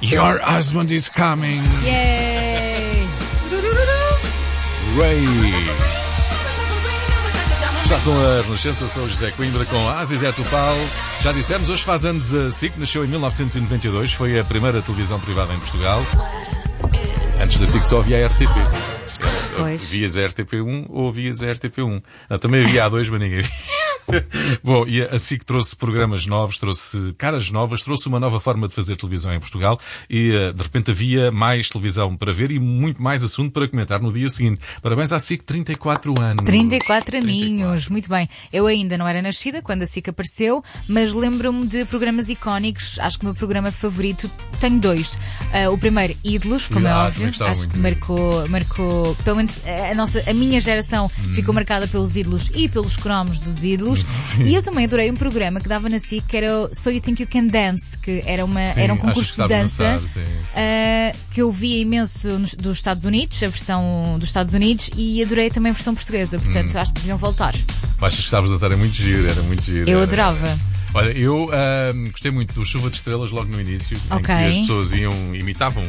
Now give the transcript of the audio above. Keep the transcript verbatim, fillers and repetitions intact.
Your husband is coming. Yay! Ray. Já com a Renascença, eu sou o José Coimbra com a Zé Topal. Já dissemos, hoje faz anos a S I C, nasceu em mil novecentos e noventa e dois, foi a primeira televisão privada em Portugal. Antes da S I C só havia a R T P. Pois. Vias a R T P um ou vias a R T P um. Não, também havia A dois, mas ninguém via. Bom, e a S I C trouxe programas novos, trouxe caras novas, trouxe uma nova forma de fazer televisão em Portugal e de repente havia mais televisão para ver e muito mais assunto para comentar no dia seguinte. Parabéns à S I C, trinta e quatro anos. trinta e quatro aninhos, muito bem. Eu ainda não era nascida quando a S I C apareceu, mas lembro-me de programas icónicos. Acho que o meu programa favorito, tenho dois. Uh, o primeiro, Ídolos, como ah, é óbvio. Acho que marcou, marcou, pelo menos a, nossa, a minha geração hum. ficou marcada pelos Ídolos e pelos cromos dos Ídolos. Sim. E eu também adorei um programa que dava na S I C que era o So You Think You Can Dance, que era, uma, sim, era um concurso de dança dançar, uh, que eu via imenso nos, dos Estados Unidos, a versão dos Estados Unidos, e adorei também a versão portuguesa, portanto hum. acho que deviam voltar. Achas que estavas a dançar, era muito giro, era muito giro. Eu era, adorava. Era... Olha, eu uh, gostei muito do Chuva de Estrelas logo no início, okay. em que as pessoas iam, imitavam